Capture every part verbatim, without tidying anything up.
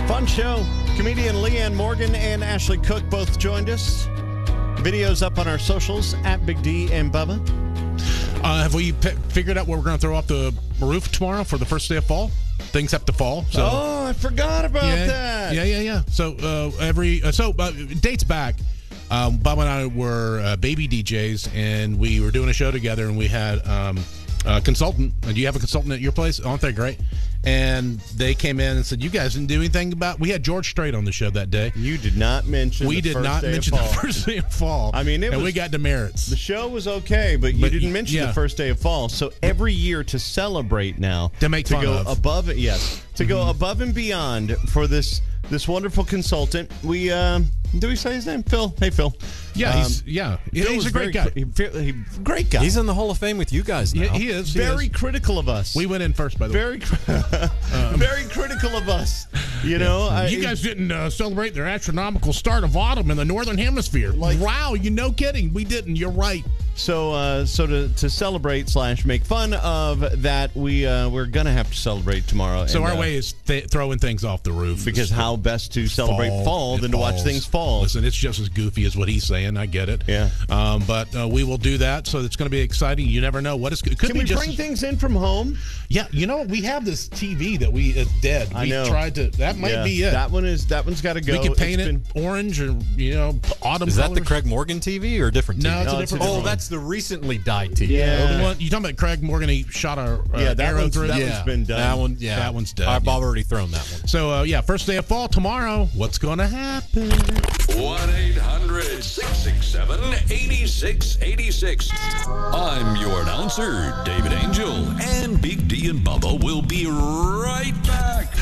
Fun show. Comedian Leanne Morgan and Ashley Cook both joined us. Videos up on our socials at Big D and Bubba. Uh, have we p- figured out where we're going to throw off the roof tomorrow for the first day of fall? Things have to fall. So. Oh, I forgot about yeah, that. Yeah, yeah, yeah. So uh, every uh, so uh, dates back. Um, Bob and I were uh, baby D Js, and we were doing a show together, and we had um, a consultant. Do you have a consultant at your place? Aren't they great? And they came in and said, you guys didn't do anything about... We had George Strait on the show that day. You did not mention we the did first not day mention of the fall. first day of fall. I mean, it and was, we got demerits. The show was okay, but you But didn't y- mention yeah. the first day of fall. So every year to celebrate now... To make to fun go of. above it, yes. To go above and beyond for this this wonderful consultant. We... Uh, do we say his name? Phil. Hey, Phil. Yeah, Um, he's yeah, Phil he's was a great very guy. cri- he, he, great guy. He's in the Hall of Fame with you guys now. Yeah, he is. He very is. critical of us. We went in first, by the very, way. very critical of us. You know, I, You guys didn't uh, celebrate their astronomical start of autumn in the northern hemisphere. Like- wow, you no kidding. We didn't. You're right. So, uh, so to, to celebrate slash make fun of that, we uh, we're gonna have to celebrate tomorrow. So and, our uh, way is th- throwing things off the roof. because how best to celebrate fall, it than to watch falls. things fall. Listen, it's just as goofy as what he's saying. I get it. Yeah. Um, but uh, we will do that. So it's going to be exciting. You never know what is. It could Can be we just bring things in from home? Yeah. You know, we have this T V that we is dead. I we know. tried to. That might Yeah, be it. That one is. That one's got to go. we could paint It's it been- orange or you know autumn. Is that the colors. Craig Morgan T V or a different T V? No, it's No, a it's a different. Oh, one. that's the recently died T V. Yeah. The one, you talking about Craig Morgan? He shot a uh, Yeah, that arrow one's- through. that it? one's been done. That one, yeah, That one's done, I've yeah. already thrown that one. So uh, yeah, first day of fall tomorrow. What's going to happen? one eight hundred six six seven eight six eight six. I'm your announcer, David Angel, and Big D and Bubba will be right back.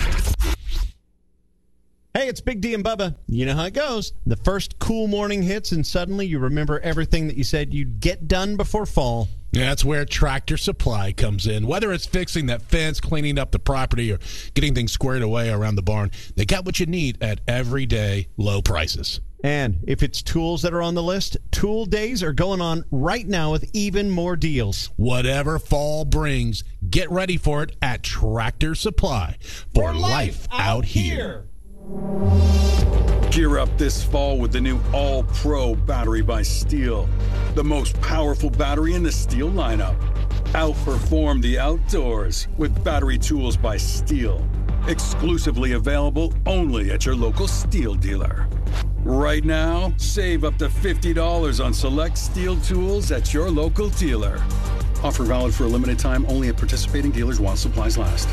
Hey, it's Big D and Bubba. You know how it goes. The first cool morning hits, and suddenly you remember everything that you said you'd get done before fall. Yeah, that's where Tractor Supply comes in. Whether it's fixing that fence, cleaning up the property, or getting things squared away around the barn, they got what you need at everyday low prices. And if it's tools that are on the list, tool days are going on right now with even more deals. Whatever fall brings, get ready for it at Tractor Supply for, life out here. Gear up this fall with the new All-Pro battery by Steel. The most powerful battery in the Steel lineup. Outperform the outdoors with battery tools by Steel. Exclusively available only at your local Steel dealer. Right now, save up to fifty dollars on select Steel tools at your local dealer. Offer valid for a limited time only at participating dealers while supplies last.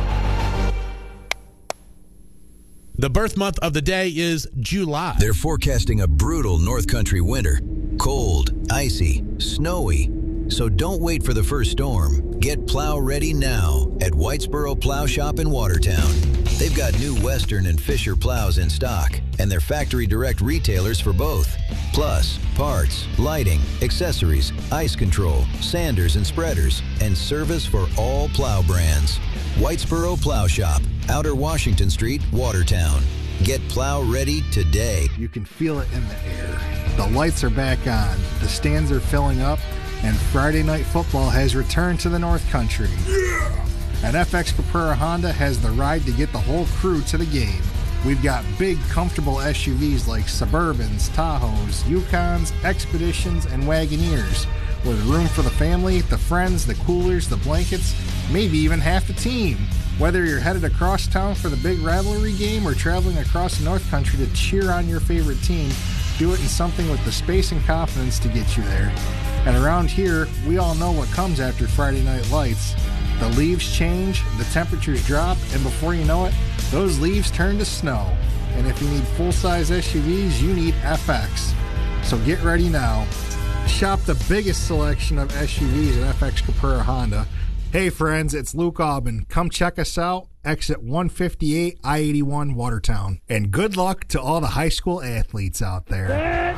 The birth month of the day is July. They're forecasting a brutal North Country winter. Cold, icy, snowy. So don't wait for the first storm. Get plow ready now at Whitesboro Plow Shop in Watertown. They've got new Western and Fisher plows in stock, and they're factory direct retailers for both. Plus, parts, lighting, accessories, ice control, sanders and spreaders, and service for all plow brands. Whitesboro Plow Shop, Outer Washington Street, Watertown. Get plow ready today. You can feel it in the air. The lights are back on, the stands are filling up, and Friday Night Football has returned to the North Country. Yeah! And F X Caprara Honda has the ride to get the whole crew to the game. We've got big, comfortable S U Vs like Suburbans, Tahoes, Yukons, Expeditions, and Wagoneers, with room for the family, the friends, the coolers, the blankets, maybe even half the team. Whether you're headed across town for the big rivalry game or traveling across the North Country to cheer on your favorite team, do it in something with the space and confidence to get you there. And around here, we all know what comes after Friday Night Lights. The leaves change, the temperatures drop, and before you know it, those leaves turn to snow. And if you need full-size S U Vs, you need F X. So get ready now. Shop the biggest selection of S U Vs at F X Caprara Honda. Hey friends, it's Luke Aubin. Come check us out. Exit one fifty-eight, I eighty-one, Watertown. And good luck to all the high school athletes out there.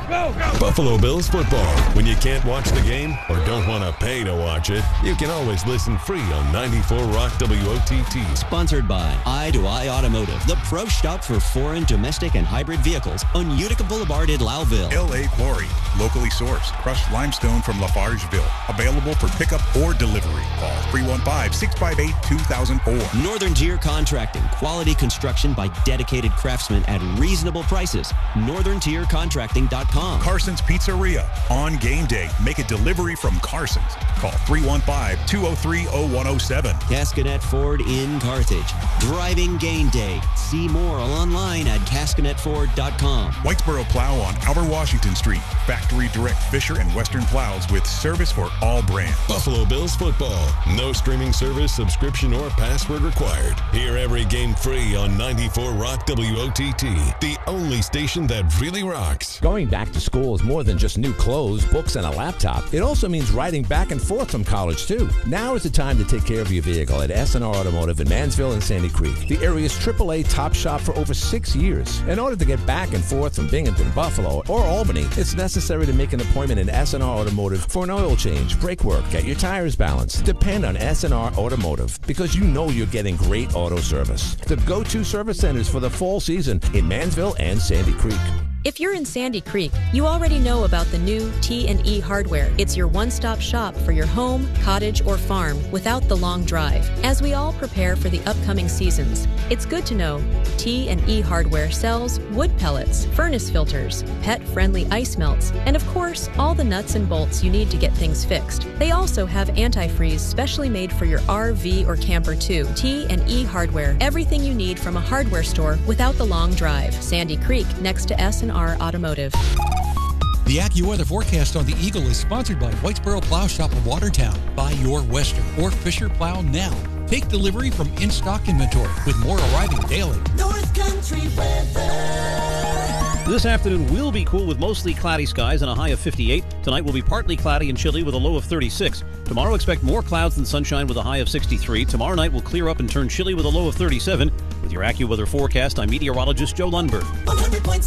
Buffalo Bills football. When you can't watch the game or don't want to pay to watch it, you can always listen free on ninety-four Rock W O T T. Sponsored by Eye to Eye Automotive, the pro shop for foreign, domestic, and hybrid vehicles on Utica Boulevard in Loudville. L A Quarry, locally sourced, crushed limestone from Lafargeville. Available for pickup or delivery. Call three one five, six five eight, two thousand four. Northern Tier Contracting, quality construction by dedicated craftsmen at reasonable prices. northern tier contracting dot com. Carson's Pizzeria. On game day, make a delivery from Carson's. Call three one five, two oh three, oh one oh seven. Cascanet Ford in Carthage. Driving game day. See more online at cascanet ford dot com. Whitesboro Plow on Albert Washington Street. Factory Direct Fisher and Western Plows with service for all brands. Buffalo Bills football. No streaming service, subscription, or password required. Hear every game free on ninety-four Rock W O T T, the only station that really rocks. Going back to school is more than just new clothes, books, and a laptop. It also means riding back and forth from college, too. Now is the time to take care of your vehicle at S and R Automotive in Mansville and Sandy Creek, the area's triple A top shop for over six years. In order to get back and forth from Binghamton, Buffalo, or Albany, it's necessary to make an appointment in S and R Automotive for an oil change, brake work, get your tires balanced. Depend on S and R Automotive because you know you're getting great auto service. The go-to service centers for the fall season in Mansville and Sandy Creek. If you're in Sandy Creek, you already know about the new T and E Hardware. It's your one-stop shop for your home, cottage, or farm without the long drive. As we all prepare for the upcoming seasons, it's good to know T and E Hardware sells wood pellets, furnace filters, pet-friendly ice melts, and of course, all the nuts and bolts you need to get things fixed. They also have antifreeze specially made for your R V or camper too. T and E Hardware, everything you need from a hardware store without the long drive. Sandy Creek, next to S and R Automotive. The AccuWeather forecast on the Eagle is sponsored by Whitesboro Plow Shop of Watertown. Buy your Western or Fisher plow now. Take delivery from in-stock inventory with more arriving daily. North Country weather. This afternoon will be cool with mostly cloudy skies and a high of fifty-eight. Tonight will be partly cloudy and chilly with a low of thirty-six. Tomorrow expect more clouds than sunshine with a high of sixty-three. Tomorrow night will clear up and turn chilly with a low of thirty-seven. With your AccuWeather forecast, I'm meteorologist Joe Lundberg.